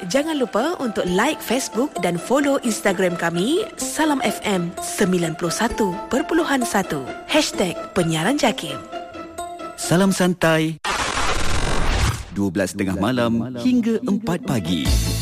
Jangan lupa untuk like Facebook dan follow Instagram kami Salam FM 91.1 #Penyiaran Jakim. Salam santai 12.30 malam hingga 4 pagi.